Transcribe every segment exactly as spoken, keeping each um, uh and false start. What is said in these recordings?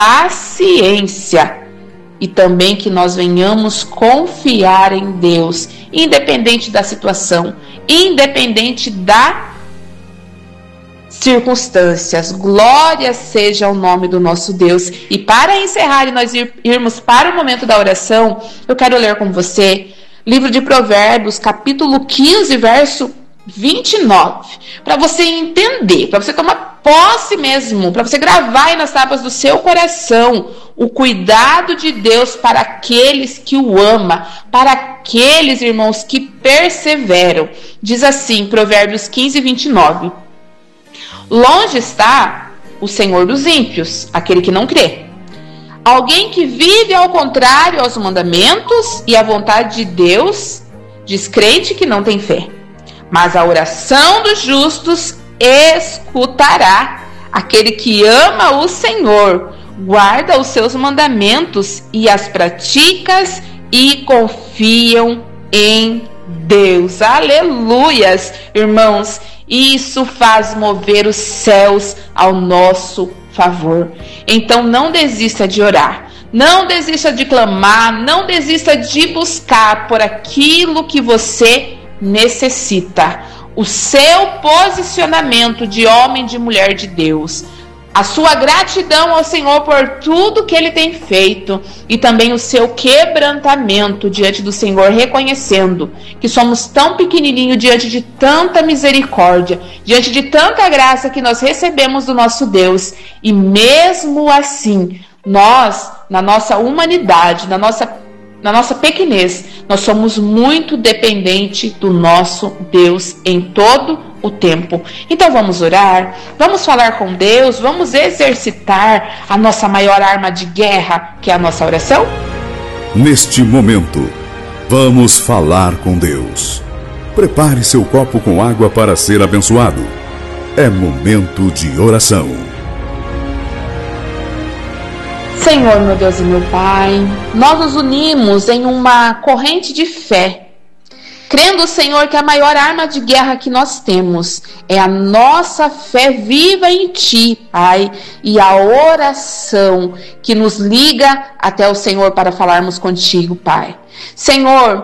paciência e também que nós venhamos confiar em Deus, independente da situação, independente da circunstâncias. Glória seja o nome do nosso Deus. E para encerrar e nós ir, irmos para o momento da oração, eu quero ler com você livro de Provérbios, capítulo quinze, verso vinte e nove, para você entender, para você tomar posse mesmo, para você gravar aí nas tábuas do seu coração o cuidado de Deus para aqueles que o amam, para aqueles, irmãos, que perseveram. Diz assim, Provérbios quinze, vinte e nove: longe está o Senhor dos ímpios, aquele que não crê. Alguém que vive ao contrário aos mandamentos e à vontade de Deus, descrente que não tem fé. Mas a oração dos justos escutará. Aquele que ama o Senhor, guarda os seus mandamentos e as praticas e confiam em Deus. Aleluias, irmãos. Isso faz mover os céus ao nosso favor. Então não desista de orar, não desista de clamar, não desista de buscar por aquilo que você necessita. O seu posicionamento de homem e de mulher de Deus, a sua gratidão ao Senhor por tudo que Ele tem feito e também o seu quebrantamento diante do Senhor, reconhecendo que somos tão pequenininhos diante de tanta misericórdia, diante de tanta graça que nós recebemos do nosso Deus. E mesmo assim, nós, na nossa humanidade, na nossa, na nossa pequenez, nós somos muito dependentes do nosso Deus em todo o tempo. Então vamos orar, vamos falar com Deus, vamos exercitar a nossa maior arma de guerra, que é a nossa oração. Neste momento, vamos falar com Deus. Prepare seu copo com água para ser abençoado. É momento de oração. Senhor, meu Deus e meu Pai, nós nos unimos em uma corrente de fé, crendo, Senhor, que a maior arma de guerra que nós temos é a nossa fé viva em Ti, Pai, e a oração que nos liga até o Senhor para falarmos contigo, Pai. Senhor,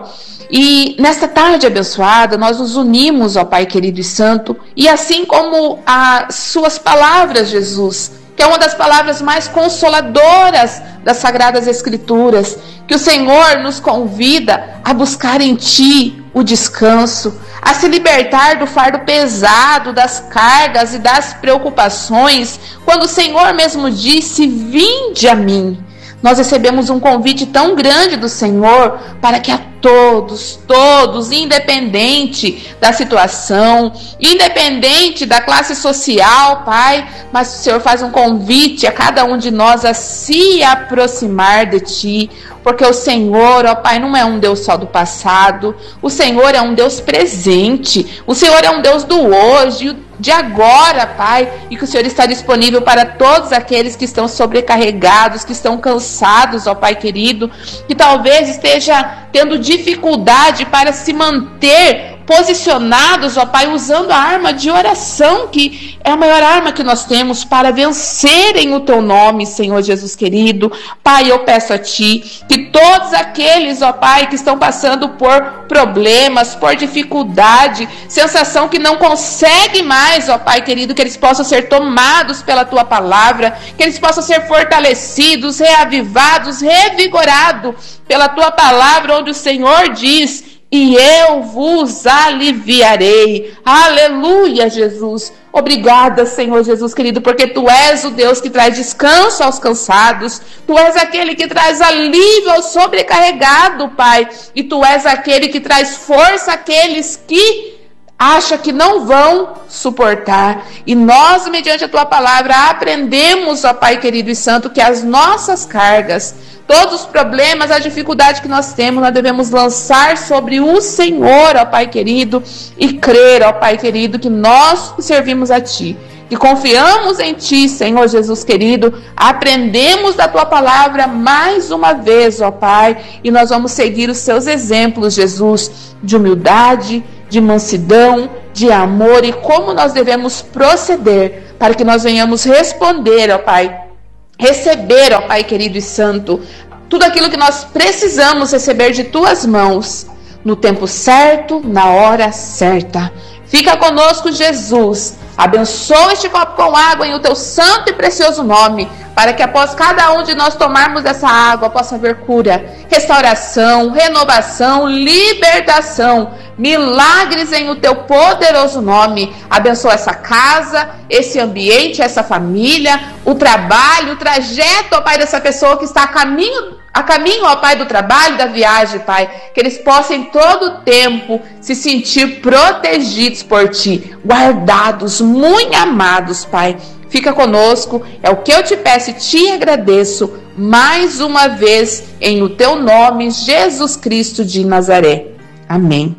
e nesta tarde abençoada, nós nos unimos, ó Pai querido e santo, e assim como as Suas palavras, Jesus, que é uma das palavras mais consoladoras das Sagradas Escrituras, que o Senhor nos convida a buscar em Ti o descanso, a se libertar do fardo pesado, das cargas e das preocupações, quando o Senhor mesmo disse: vinde a mim. Nós recebemos um convite tão grande do Senhor para que a todos, todos, independente da situação, independente da classe social, Pai, mas o Senhor faz um convite a cada um de nós a se aproximar de Ti, porque o Senhor, ó Pai, não é um Deus só do passado, o Senhor é um Deus presente, o Senhor é um Deus do hoje, de agora, Pai, e que o Senhor está disponível para todos aqueles que estão sobrecarregados, que estão cansados, ó Pai querido, que talvez esteja tendo dificuldade para se manter posicionados, ó Pai, usando a arma de oração, que é a maior arma que nós temos para vencerem o Teu nome, Senhor Jesus querido. Pai, eu peço a Ti que todos aqueles, ó Pai, que estão passando por problemas, por dificuldade, sensação que não consegue mais, ó Pai querido, que eles possam ser tomados pela Tua palavra, que eles possam ser fortalecidos, reavivados, revigorados pela Tua palavra, onde o Senhor diz: e eu vos aliviarei. Aleluia, Jesus. Obrigada, Senhor Jesus querido, porque Tu és o Deus que traz descanso aos cansados, Tu és aquele que traz alívio ao sobrecarregado, Pai, e Tu és aquele que traz força àqueles que acham que não vão suportar. E nós, mediante a Tua palavra, aprendemos, ó Pai querido e santo, que as nossas cargas, todos os problemas, a dificuldade que nós temos, nós devemos lançar sobre o Senhor, ó Pai querido, e crer, ó Pai querido, que nós servimos a Ti, que confiamos em Ti, Senhor Jesus querido, aprendemos da Tua palavra mais uma vez, ó Pai, e nós vamos seguir os Seus exemplos, Jesus, de humildade, de mansidão, de amor, e como nós devemos proceder para que nós venhamos responder, ó Pai, receber, ó Pai querido e santo, tudo aquilo que nós precisamos receber de tuas mãos, no tempo certo, na hora certa. Fica conosco, Jesus. Abençoa este copo com água em o teu santo e precioso nome, para que após cada um de nós tomarmos essa água, possa haver cura, restauração, renovação, libertação, milagres em o teu poderoso nome. Abençoa essa casa, esse ambiente, essa família, o trabalho, o trajeto, ó Pai, dessa pessoa que está a caminho A caminho, ó Pai, do trabalho, da viagem, Pai, que eles possam em todo o tempo se sentir protegidos por Ti, guardados, muito amados, Pai. Fica conosco, é o que eu te peço e te agradeço mais uma vez em o Teu nome, Jesus Cristo de Nazaré. Amém.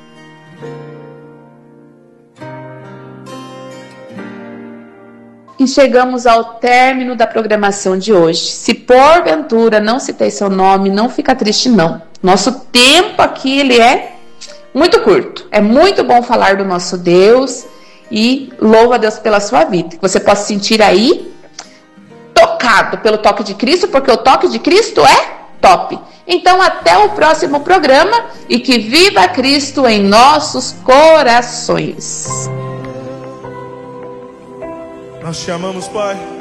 E chegamos ao término da programação de hoje. Se porventura não citei seu nome, não fica triste não. Nosso tempo aqui ele é muito curto. É muito bom falar do nosso Deus e louva a Deus pela sua vida. Que você possa sentir aí tocado pelo toque de Cristo, porque o toque de Cristo é top. Então até o próximo programa e que viva Cristo em nossos corações. Nós te amamos, Pai.